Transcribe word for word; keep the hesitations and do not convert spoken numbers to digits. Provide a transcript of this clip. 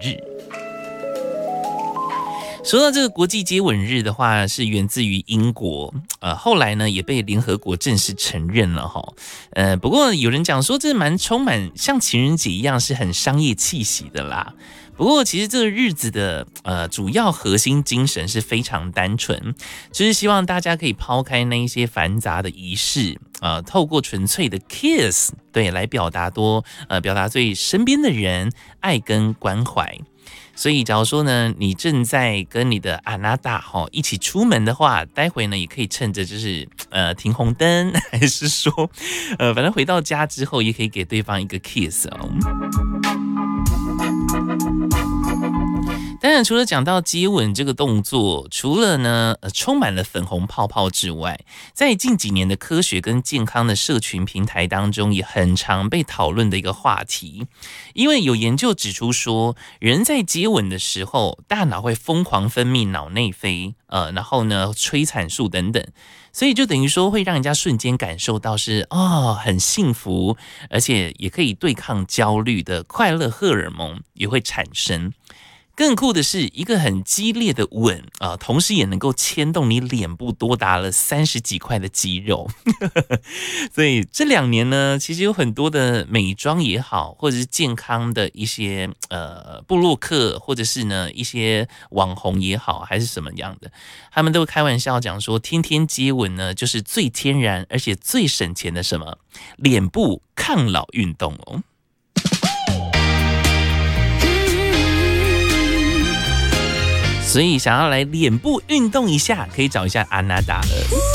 日。说到这个国际接吻日的话，是源自于英国，呃，后来呢也被联合国正式承认了哈。呃，不过有人讲说这蛮充满像情人节一样是很商业气息的啦。不过其实这个日子的呃主要核心精神是非常单纯，就是希望大家可以抛开那一些繁杂的仪式，呃，透过纯粹的 kiss， 对，来表达多呃表达对身边的人爱跟关怀。所以假如说呢，你正在跟你的阿娜达哈一起出门的话，待会呢也可以趁着就是呃停红灯，还是说呃反正回到家之后，也可以给对方一个 kiss 哦。当然，除了讲到接吻这个动作，除了呢、呃、充满了粉红泡泡之外，在近几年的科学跟健康的社群平台当中，也很常被讨论的一个话题。因为有研究指出说，人在接吻的时候，大脑会疯狂分泌脑内啡，呃，然后呢催产素等等，所以就等于说会让人家瞬间感受到是哦很幸福，而且也可以对抗焦虑的快乐荷尔蒙也会产生。更酷的是，一个很激烈的吻啊、呃，同时也能够牵动你脸部多达了三十几块的肌肉。所以这两年呢，其实有很多的美妆也好，或者是健康的一些呃部落客，或者是呢一些网红也好，还是什么样的，他们都开玩笑讲说，天天接吻呢，就是最天然而且最省钱的什么脸部抗老运动哦。所以想要来脸部运动一下，可以找一下阿娜达了。